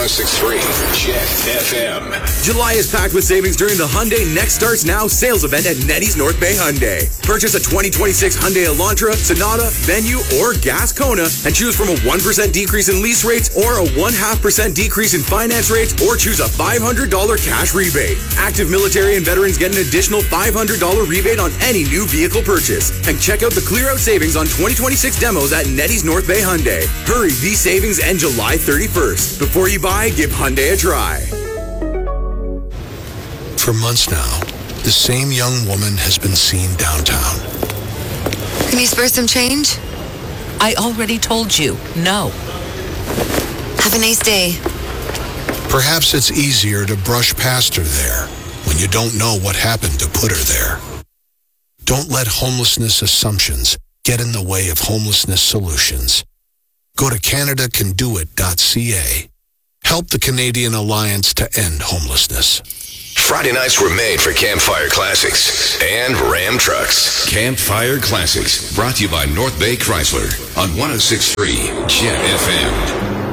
106.3 Jet FM. July is packed with savings during the Hyundai Next Starts Now sales event at Nettie's North Bay Hyundai. Purchase a 2026 Hyundai Elantra, Sonata, Venue, or Gas Kona and choose from a 1% decrease in lease rates or a 0.5% decrease in finance rates, or choose a $500 cash rebate. Active military and veterans get an additional $500 rebate on any new vehicle purchase. And check out the clear out savings on 2026 demos at Nettie's North Bay Hyundai. Hurry, these savings end July 31st. Before you buy, give Hyundai a try. For months now, the same young woman has been seen downtown. Can you spare some change? I already told you, no. Have a nice day. Perhaps it's easier to brush past her there when you don't know what happened to put her there. Don't let homelessness assumptions get in the way of homelessness solutions. Go to CanadaCanDoIt.ca. Help the Canadian Alliance to End Homelessness. Friday nights were made for Campfire Classics and Ram Trucks. Campfire Classics, brought to you by North Bay Chrysler on 106.3 Jet FM.